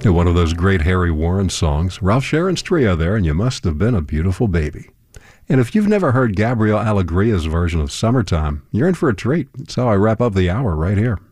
One of those great Harry Warren songs. Ralph Sharon's trio there, and You Must Have Been a Beautiful Baby. And if you've never heard Gabriel Alegria's version of Summertime, you're in for a treat. That's how I wrap up the hour right here.